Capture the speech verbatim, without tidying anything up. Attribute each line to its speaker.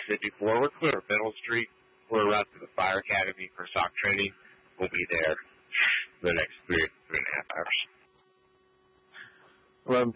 Speaker 1: fifty-four. We're clear of Middle Street. We're around to the Fire Academy for S O C training. We'll be there for the next three, three and a half hours.
Speaker 2: eleven